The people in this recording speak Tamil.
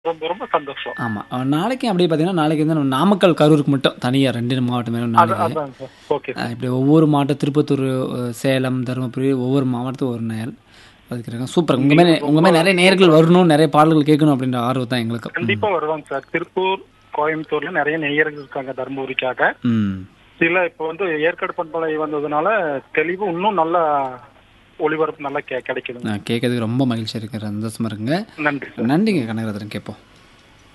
ரொம்ப ரொம்ப சந்தோஷம். ஆமா. நாளைக்கு அப்படியே பார்த்தீங்கன்னா, நாளைக்கு வந்து நம்ம நாமக்கல், கரூருக்கு மட்டும் தனியா 2 மாவட்டம் வேணும் நாளைக்கு. அதாங்க சார். Okay sir. இப்படி ஒவ்வொரு மாவட்டம் திருப்பத்தூர், சேலம், தருமபுரி ஒவ்வொரு மாவட்டத்துக்கும் ஒரு நேயர் ஒதுக்கியிருக்காங்க. சூப்பர். உங்க ரொம்ப மேல நெறைய நேயர்கள் சூப்பரா வரணும், நெறைய பாடல்கள் கேட்கணும் அப்படின்ற ஆர்வம் தான் எங்களுக்கு. கண்டிப்பா வருவாங்க சார். திருப்பூர், கோயம்புத்தூர்ல நெறைய நேயர்கள் இருக்காங்க தர்மபுரிக்காக. ம். சில இப்போ வந்து ஏற்காடு பண்பலை வந்ததுனால தெளிவு இன்னும் நல்லா ஒளிபரப்பு நல்லா கிடைக்குதுங்க. கேட்கறதுக்கு ரொம்ப மகிழ்ச்சியா இருக்கு. சந்தோஷமா இருக்குங்க. நன்றி சார். நன்றிங்க கனகரத்னம். கேட்போம்.